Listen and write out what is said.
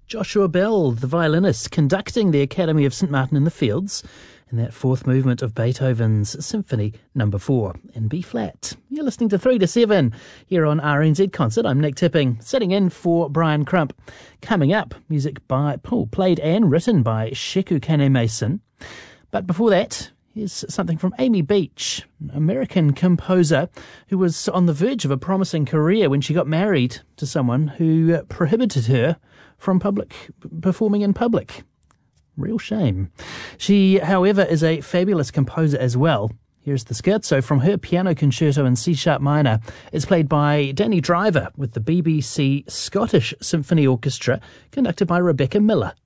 Joshua Bell, the violinist, conducting the Academy of St Martin in the Fields in that fourth movement of Beethoven's Symphony No. 4 in B-flat. You're listening to 3 to 7 here on RNZ Concert. I'm Nick Tipping, sitting in for Brian Crump. Coming up, music played and written by Sheku Kane-Mason. But before that, here's something from Amy Beach, an American composer who was on the verge of a promising career when she got married to someone who prohibited her from performing in public. Real shame. She, however, is a fabulous composer as well. Here's the scherzo from her piano concerto in C-sharp minor. It's played by Danny Driver with the BBC Scottish Symphony Orchestra, conducted by Rebecca Miller.